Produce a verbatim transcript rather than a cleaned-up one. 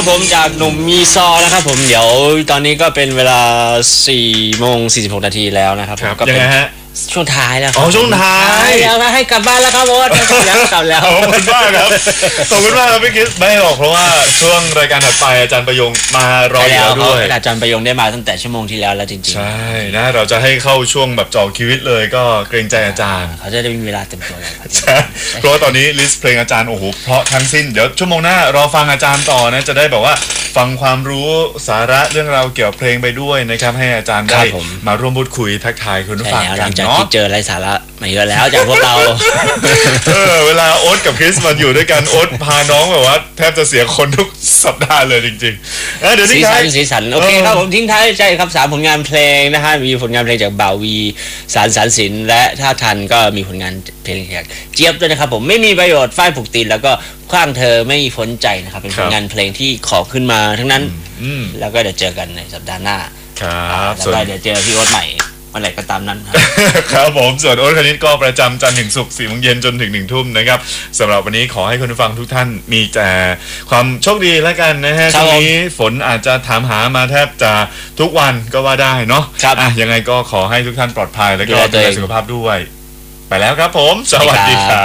นะครับผมจากหนุ่มมีซอนะครับผมเดี๋ยวตอนนี้ก็เป็นเวลาสี่โมงสี่สิบหกนาทีแล้วนะครับผมก็เป็นช่วงท้ายแล้วอ๋อช่วงท้ายแล้วก็ให้กลับบ้านแล้วครับโอ๊ตกลับแล้วกลับแล้วขอบคุณมากครับขอบคุณมากครับพี่คริสไม่หรอกเพราะว่าช่วงรายการถัดไปอาจารย์ประยงมารอแล้วด้วยอาจารย์ประยงได้มาตั้งแต่ชั่วโมงที่แล้วแล้วจริงๆใช่นะเราจะให้เข้าช่วงแบบเจาะชีวิตเลยก็เกรงใจอาจารย์เขาจะได้มีเวลาเต็มตัวเลยใช่เพราะว่าตอนนี้ลิสต์เพลงอาจารย์โอ้โหเพราะทั้งสิ้นเดี๋ยวชั่วโมงหน้ารอฟังอาจารย์ต่อนะจะได้แบบว่าฟังความรู้สาระเรื่องราวเกี่ยวกับเพลงไปด้วยนะครับให้อาจารย์ได้มาร่วมพูดคุยทักทายคุณผู้ฟังกันเนาะเจออะไรสาระมาเยอะแล้วจากพวกเราเออเวลาโอ๊ตกับคริสมาอยู่ด้วยกันโอ๊ตพาน้องแบบว่าแทบจะเสียคนทุกสัปดาห์เลยจริงๆเดี๋ยวสีสันสีสันโอเคครับผมทิ้งท้ายใจครับสามผลงานเพลงนะฮะมีผลงานเพลงจากบ่าววีสารสารสินและถ้าทันก็มีผลงานเพลงจากเจี๊ยบด้วยนะครับผมไม่มีประโยชน์ฝ้ายผูกตีนแล้วก็คว้างเธอไม่พ้นใจนะครับเป็นผลงานเพลงที่ขอขึ้นมาทั้งนั้นแล้วก็เดี๋ยวเจอกันในสัปดาห์หน้าครับแล้วก็เดี๋ยวเจอพี่โอ๊ตใหม่เมื่อไหร่ก็ตามนั้นครับครับผมส่วนโอ๊ตคณิตก็ประจำจันทร์ถึงศุกร์สี่โมงเย็นจนถึงหนึ่งทุ่มนะครับสำหรับวันนี้ขอให้คุณผู้ฟังทุกท่านมีแต่ความโชคดีแล้วกันนะฮะช่วงนี้ฝนอาจจะถามหามาแทบจะทุกวันก็ว่าได้เนาะอ่ะยังไงก็ขอให้ทุกท่านปลอดภัยแล้วก็ดูแลสุขภาพด้วยไปแล้วครับผมสวัสดีครับ